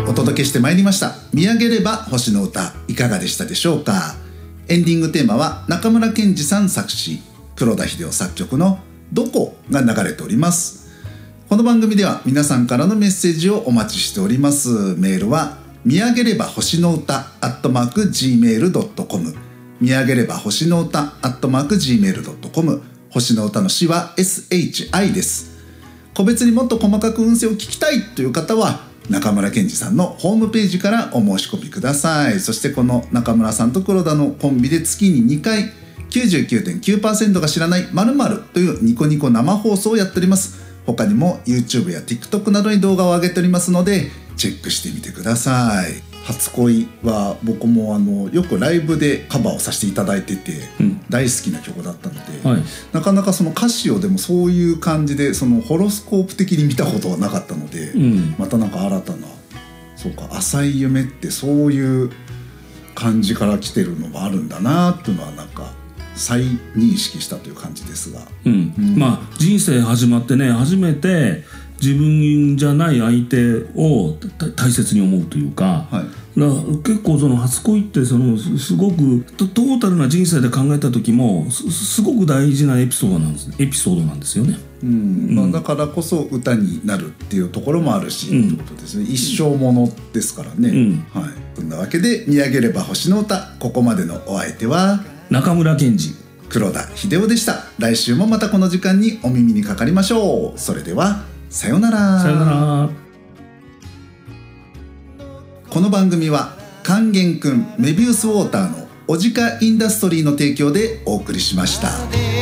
お届けしてまいりました見上げれば星の歌、いかがでしたでしょうか。エンディングテーマは中村健二さん作詞、黒田秀夫作曲のどこが流れております。この番組では皆さんからのメッセージをお待ちしております。メールは見上げれば星の歌@gmail.com、 見上げれば星の歌@gmail.com、 星の歌の詩は SHI です。個別にもっと細かく運勢を聞きたいという方は中村健二さんのホームページからお申し込みください。そしてこの中村さんと黒田のコンビで月に2回 99.9% が知らない〇〇というニコニコ生放送をやっております。他にも YouTube や TikTok などに動画を上げておりますのでチェックしてみてください。初恋は僕もよくライブでカバーをさせていただいてて、大好きな曲だったので、なかなかその歌詞をでもそういう感じでそのホロスコープ的に見たことはなかったので、またなんか新たな、そうか、浅い夢ってそういう感じから来てるのもあるんだなっていうのはなんか再認識したという感じですが、 まあ人生始まってね、初めて自分じゃない相手を大切に思うというか、結構その初恋ってすごくトータルな人生で考えた時もすごく大事なエピソードなんですよね。 だからこそ歌になるっていうところもあるし、ということですね。一生ものですからね。そんなわけで見上げれば星の歌、ここまでのお相手は中村健二、 黒田秀夫でした。来週もまたこの時間にお耳にかかりましょう。それではさよなら。 さよなら。 この番組は勸玄くんメビウスウォーターのオジカインダストリーの提供でお送りしました。